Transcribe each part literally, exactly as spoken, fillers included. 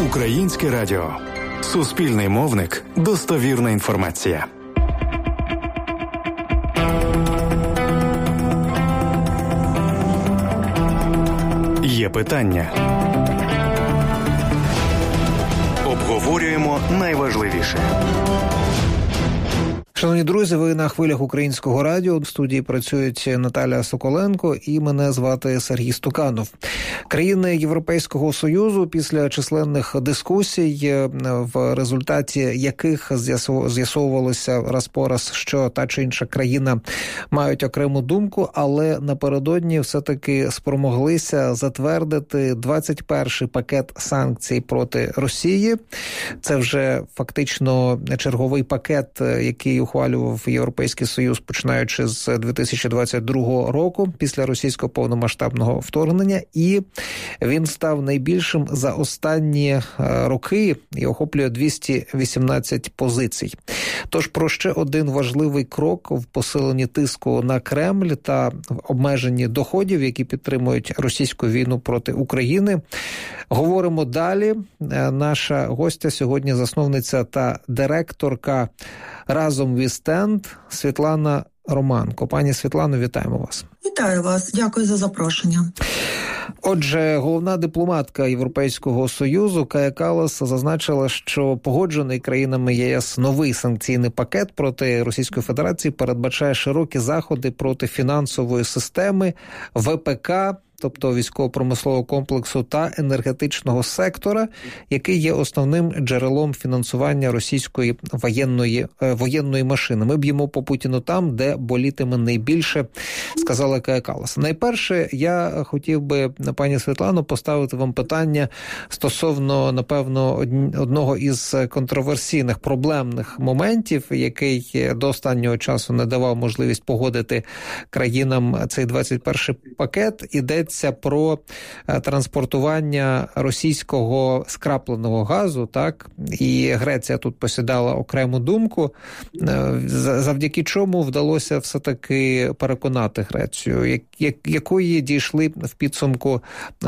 Українське радіо. Суспільний мовник. Достовірна інформація. Є питання. Обговорюємо найважливіше. Шановні друзі, ви на хвилях Українського радіо. В студії працюють Наталя Соколенко і мене звати Сергій Стуканов. Країни Європейського Союзу після численних дискусій, в результаті яких з'ясовувалося раз по раз, що та чи інша країна мають окрему думку, але напередодні все-таки спромоглися затвердити двадцять перший пакет санкцій проти Росії. Це вже фактично черговий пакет, який ухвалював Європейський Союз, починаючи з дві тисячі двадцять другого року, після російського повномасштабного вторгнення, і він став найбільшим за останні роки і охоплює двісті вісімнадцять позицій. Тож про ще один важливий крок в посиленні тиску на Кремль та в обмеженні доходів, які підтримують російську війну проти України, говоримо далі. Наша гостя сьогодні засновниця та директорка «Разом we stand» Світлана Романко. Пані Світлано, вітаємо вас. Вітаю вас. Дякую за запрошення. Отже, головна дипломатка Європейського Союзу Кая Каллас зазначила, що погоджений країнами ЄС новий санкційний пакет проти Російської Федерації передбачає широкі заходи проти фінансової системи, ВПК, тобто військово-промислового комплексу, та енергетичного сектора, який є основним джерелом фінансування російської воєнної, воєнної машини. Ми б'ємо по Путіну там, де болітиме найбільше, сказала Кая Каллас. Найперше, я хотів би, пані Світлано, поставити вам питання стосовно, напевно, одного із контроверсійних, проблемних моментів, який до останнього часу не давав можливість погодити країнам цей двадцять перший пакет. Іде про транспортування російського скрапленого газу, так, і Греція тут посідала окрему думку, завдяки чому вдалося все-таки переконати Грецію, якої дійшли в підсумку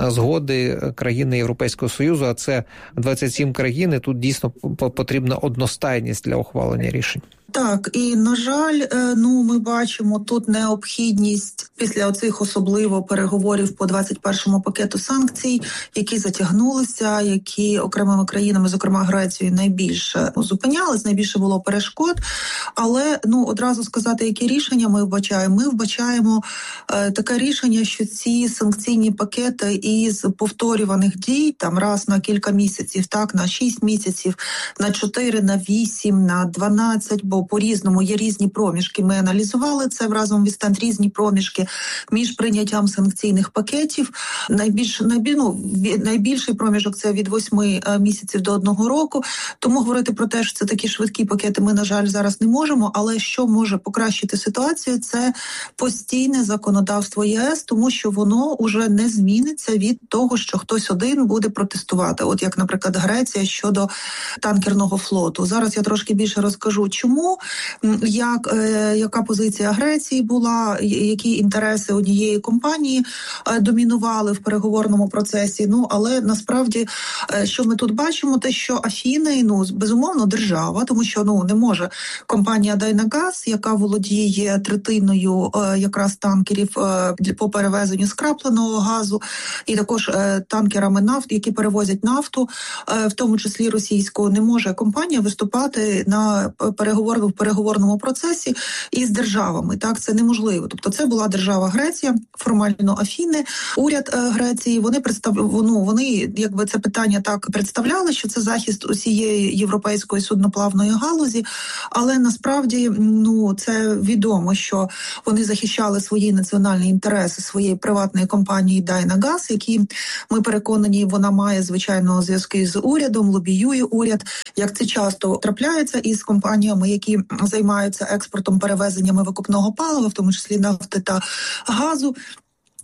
згоди країни Європейського Союзу, а це двадцять сім країн, і тут дійсно потрібна одностайність для ухвалення рішень. Так, і, на жаль, ну, ми бачимо тут необхідність після оцих особливо переговорів по двадцять першому пакету санкцій, які затягнулися, які окремими країнами, зокрема Грецією, найбільше зупинялись, найбільше було перешкод. Але, ну, одразу сказати, які рішення ми вбачаємо. Ми вбачаємо е, таке рішення, що ці санкційні пакети із повторюваних дій, там раз на кілька місяців, так, на шість місяців, на чотири, на вісім, на дванадцять, бо по-різному є різні проміжки. Ми аналізували це в разом we stand, різні проміжки між прийняттям санкційних пакетів. Найбільш, найбіль, ну, найбільший проміжок – це від восьми місяців до одного року. Тому говорити про те, що це такі швидкі пакети, ми, на жаль, зараз не можемо. Але що може покращити ситуацію – це постійне законодавство ЄС, тому що воно уже не зміниться від того, що хтось один буде протестувати. От як, наприклад, Греція щодо танкерного флоту. Зараз я трошки більше розкажу, чому. Як, е, яка позиція Греції була, які інтереси однієї компанії е, домінували в переговорному процесі. Ну, але насправді, е, що ми тут бачимо, те, що Афіни, ну, безумовно, держава, тому що, ну, не може компанія Дайнагаз, яка володіє третиною е, якраз танкерів е, по перевезенню скрапленого газу, і також е, танкерами нафт, які перевозять нафту, е, в тому числі російську, не може компанія виступати на переговорах в переговорному процесі із державами. Так, це неможливо. Тобто це була держава Греція, формально Афіни, уряд е, Греції. Вони представляли, ну, вони, якби це питання так представляли, що це захист усієї європейської судноплавної галузі, але насправді, ну, це відомо, що вони захищали свої національні інтереси своєї приватної компанії Дайнагаз, які, ми переконані, вона має, звичайно, зв'язки з урядом, лобіює уряд, як це часто трапляється із компаніями, які займаються експортом, перевезеннями викопного палива, в тому числі нафти та газу.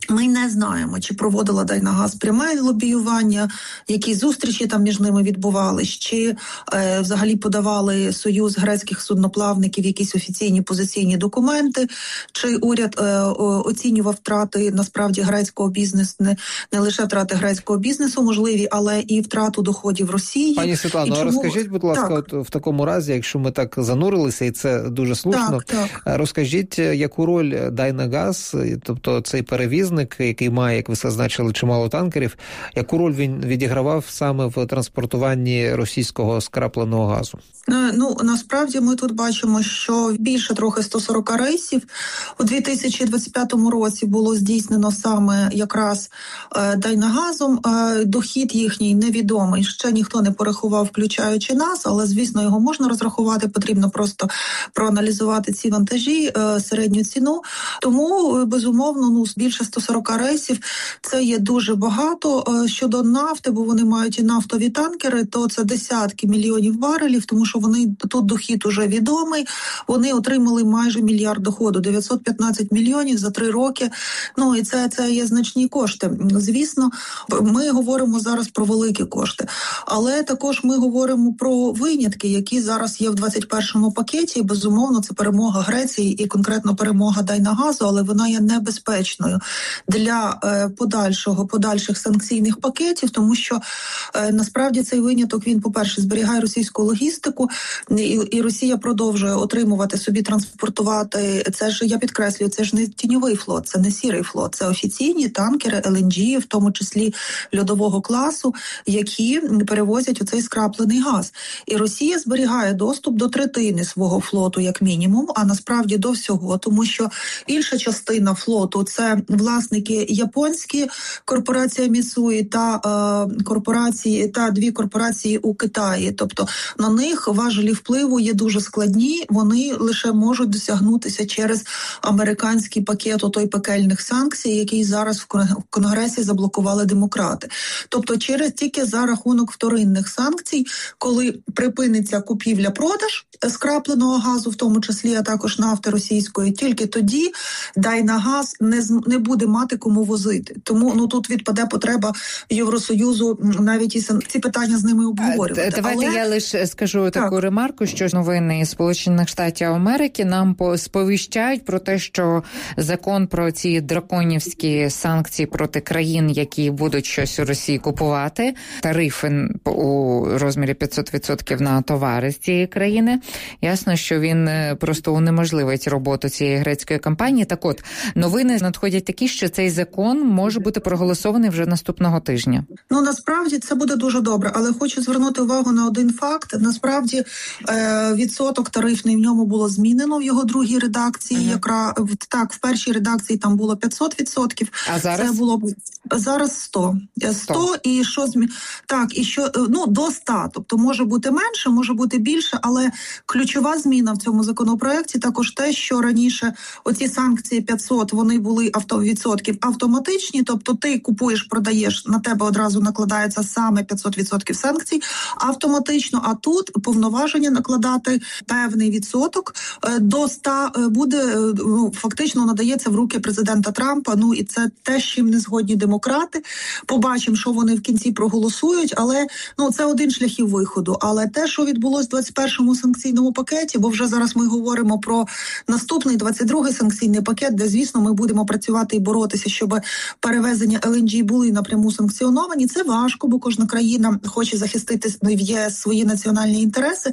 Ми не знаємо, чи проводила Дайнагаз пряме лобіювання, які зустрічі там між ними відбувались, чи е, взагалі подавали Союз грецьких судноплавників якісь офіційні позиційні документи, чи уряд е, оцінював втрати насправді грецького бізнесу, не, не лише втрати грецького бізнесу можливі, але і втрату доходів Росії. Пані Світлано, чому... розкажіть, будь ласка, от в такому разі, якщо ми так занурилися, і це дуже слушно, так, так. розкажіть, яку роль Дайнагаз, тобто цей перевізник, який має, як ви зазначили, чимало танкерів, яку роль він відігравав саме в транспортуванні російського скрапленого газу? Ну, насправді ми тут бачимо, що більше трохи сто сорок рейсів у дві тисячі двадцять п'ятому році було здійснено саме якраз е, Дайнагазом. Е, дохід їхній невідомий, ще ніхто не порахував, включаючи нас, але, звісно, його можна розрахувати, потрібно просто проаналізувати ці вантажі, е, середню ціну. Тому, безумовно, ну, більше сто сорок рейсів – це є дуже багато. Е, щодо нафти, бо вони мають і нафтові танкери, то це десятки мільйонів барелів, тому що вони, тут дохід уже відомий, вони отримали майже мільярд доходу, дев'ятсот п'ятнадцять мільйонів за три роки, ну і це, це є значні кошти. Звісно, ми говоримо зараз про великі кошти, але також ми говоримо про винятки, які зараз є в двадцять першому пакеті, і, безумовно, це перемога Греції і конкретно перемога Дайнагазу, але вона є небезпечною для е, подальшого, подальших санкційних пакетів, тому що е, насправді цей виняток, він, по-перше, зберігає російську логістику, І, і Росія продовжує отримувати собі, транспортувати. Це ж, я підкреслюю, це ж не тіньовий флот, це не сірий флот, це офіційні танкери ел ен джі, в тому числі льодового класу, які перевозять оцей скраплений газ. І Росія зберігає доступ до третини свого флоту, як мінімум, а насправді до всього, тому що інша частина флоту – це власники японські, корпорація Міцуї та е, корпорації, та дві корпорації у Китаї. Тобто на них важелі впливу є дуже складні, вони лише можуть досягнутися через американський пакет отой пекельних санкцій, який зараз в Конгресі заблокували демократи. Тобто через тільки за рахунок вторинних санкцій, коли припиниться купівля-продаж скрапленого газу, в тому числі, а також нафти російської, тільки тоді Дайнагаз не, не буде мати кому возити. Тому ну тут відпаде потреба Євросоюзу навіть і ці питання з ними обговорювати. Давайте Але... я лише скажу так. таку ремарку, що новини із Сполучених Штатів Америки нам сповіщають про те, що закон про ці драконівські санкції проти країн, які будуть щось у Росії купувати, тарифи у розмірі п'ятсот відсотків на товари з цієї країни, ясно, що він просто унеможливить роботу цієї грецької компанії. Так от, новини надходять такі, що цей закон може бути проголосований вже наступного тижня. Ну, насправді, це буде дуже добре, але хочу звернути увагу на один факт. Насправді, е, відсоток тарифний в ньому було змінено в його другій редакції. Ага. Яка, так, в першій редакції там було п'ятсот відсотків. А зараз? Це було зараз сто. сто і що змі... Так, і що, ну, до ста. Тобто може бути менше, може бути більше, але ключова зміна в цьому законопроекті також те, що раніше оці санкції п'ятсот, вони були авто відсотків автоматичні, тобто ти купуєш, продаєш, на тебе одразу накладається саме п'ятсот відсотків санкцій автоматично, а тут повноваження накладати певний відсоток до ста буде, ну, фактично надається в руки президента Трампа, ну і це те, з чим не згодні демократи. Побачимо, що вони в кінці проголосують, але ну це один шляхів виходу. Але те, що відбулось в двадцять першому санкційному пакеті, бо вже зараз ми говоримо про наступний двадцять другий санкційний пакет, де, звісно, ми будемо працювати і боротися, щоб перевезення ел ен джі були напряму санкціоновані. Це важко, бо кожна країна хоче захистити в ЄС свої національні інтереси.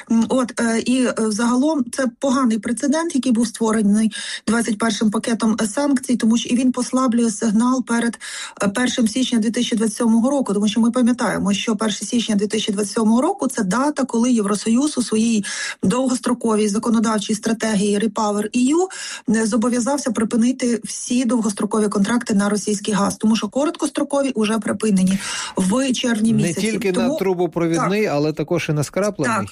От і загалом це поганий прецедент, який був створений двадцять першим пакетом санкцій, тому що і він послаблює сигнал перед першим січня дві тисячі двадцять сьомого року, тому що ми пам'ятаємо, що перше січня дві тисячі двадцять сьомого року це дата, коли Євросоюз у своїй довгостроковій законодавчій стратегії Repower і ю зобов'язався припинити всі довгострокові контракти на російський газ, тому що короткострокові вже припинені в червні місяці. Не тільки тому... на трубопровідний, так. але також і на скраплений. Так.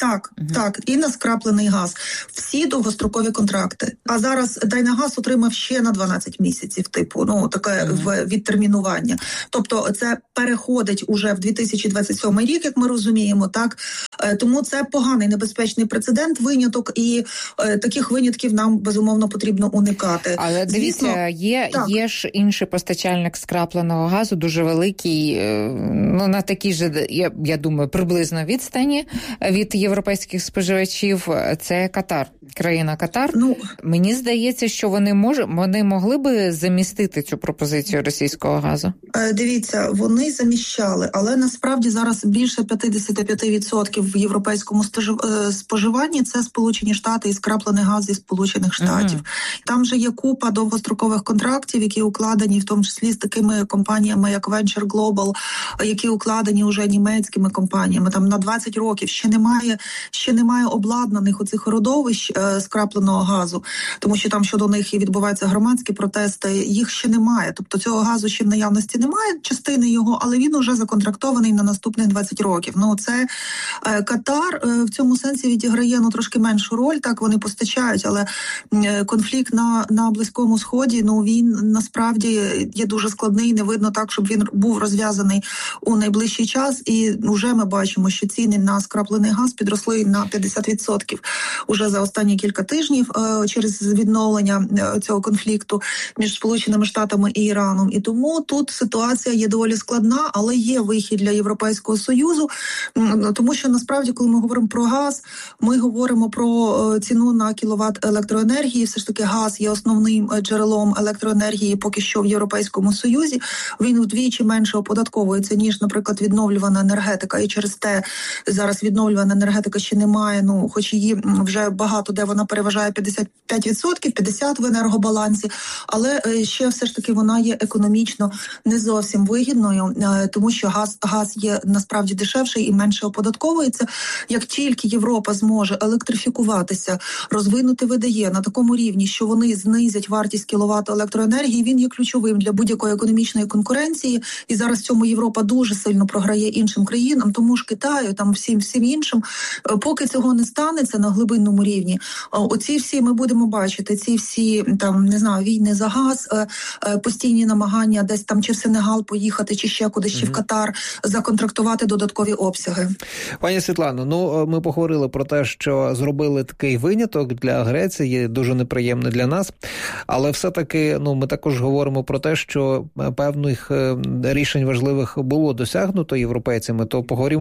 Так, угу. так, і на скраплений газ. Всі довгострокові контракти. А зараз Дайнагаз отримав ще на дванадцять місяців, типу, ну, таке угу. відтермінування. Тобто це переходить уже в дві тисячі двадцять сьомий рік, як ми розуміємо, так? Тому це поганий, небезпечний прецедент, виняток, і е, таких винятків нам, безумовно, потрібно уникати. Але дивіться, Звісно, є, є ж інший постачальник скрапленого газу, дуже великий, ну, на такій же, я, я думаю, приблизно відстані від європейських споживачів, це Катар, країна Катар. Ну, мені здається, що вони мож, вони могли би замістити цю пропозицію російського газу. Е, дивіться, вони заміщали, але насправді зараз більше п'ятдесят п'ять відсотків в європейському споживанні це Сполучені Штати і скраплений газ зі Сполучених Штатів. Uh-huh. Там же є купа довгострокових контрактів, які укладені, в тому числі з такими компаніями, як Venture Global, які укладені вже німецькими компаніями. Там на двадцять років ще немає, ще немає обладнаних оцих родовищ е, скрапленого газу, тому що там щодо них і відбуваються громадські протести, їх ще немає. Тобто цього газу ще в наявності немає, частини його, але він уже законтрактований на наступних двадцять років. Ну, це е, Катар е, в цьому сенсі відіграє, ну, трошки меншу роль, так, вони постачають, але е, конфлікт на, на Близькому Сході, ну, він насправді є дуже складний, не видно так, щоб він був розв'язаний у найближчий час, і вже ми бачимо, що ціни на скраплений газ підросли на п'ятдесят відсотків уже за останні кілька тижнів е, через відновлення е, цього конфлікту між Сполученими Штатами і Іраном. І тому тут ситуація є доволі складна, але є вихід для Європейського Союзу, тому що насправді, коли ми говоримо про газ, ми говоримо про е, ціну на кіловат електроенергії. Все ж таки газ є основним джерелом електроенергії поки що в Європейському Союзі. Він вдвічі менше оподатковується, ніж, наприклад, відновлювана енергетика. І через те зараз відновлювана енергетика ще немає, ну, хоч її вже багато, де вона переважає п'ятдесят п'ять відсотків, п'ятдесят відсотків в енергобалансі, але ще все ж таки вона є економічно не зовсім вигідною, тому що газ, газ є насправді дешевший і менше оподатковується. Як тільки Європа зможе електрифікуватися, розвинути ВДЕ на такому рівні, що вони знизять вартість кіловату електроенергії, він є ключовим для будь-якої економічної конкуренції. І зараз в цьому Європа дуже сильно програє іншим країнам, тому ж Китаю, там всім всім іншим. Поки цього не станеться на глибинному рівні, оці всі ми будемо бачити, ці всі там, не знаю, війни за газ, постійні намагання десь там чи в Сенегал поїхати, чи ще кудись, чи в Катар, законтрактувати додаткові обсяги. Пані Світлано, ну ми поговорили про те, що зробили такий виняток для Греції, дуже неприємно для нас, але все-таки, ну, ми також говоримо про те, що певних рішень важливих було досягнуто європейцями, то поговоримо